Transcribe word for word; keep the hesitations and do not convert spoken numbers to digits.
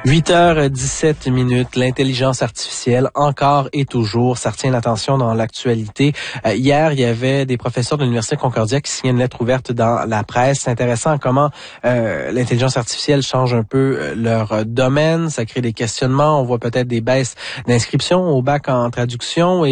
huit heures dix-sept minutes, l'intelligence artificielle, encore et toujours, ça retient l'attention dans l'actualité. Euh, hier, il y avait des professeurs de l'Université Concordia qui signaient une lettre ouverte dans la presse. C'est intéressant à comment euh, l'intelligence artificielle change un peu euh, leur domaine. Ça crée des questionnements. On voit peut-être des baisses d'inscription au bac en traduction. Et